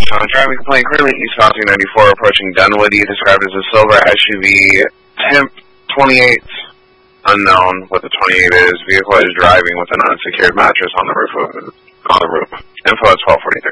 on a driving complaint currently East Fountain 94 approaching Dunwoody, described as a silver SUV Temp 28 unknown what the 28 is. Vehicle is driving with an unsecured mattress on the roof. Info at 12:43.